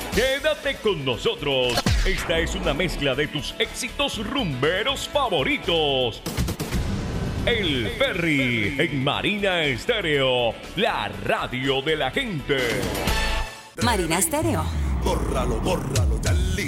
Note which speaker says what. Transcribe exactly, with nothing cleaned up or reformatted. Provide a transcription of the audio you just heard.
Speaker 1: Quédate con nosotros. Esta es una mezcla de tus éxitos rumberos favoritos. El Ferry en Marina Estéreo, la radio de la gente.
Speaker 2: Marina Estéreo.
Speaker 3: Bórralo, bórralo, Yali.